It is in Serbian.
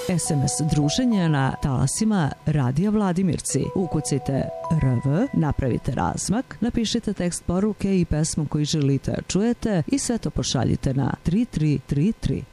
SMS druženje na talasima Radija Vladimirci. Ukucajte RV, napravite razmak, napišite tekst poruke i pesmu koju želite da čujete i sve to pošaljite na 3333.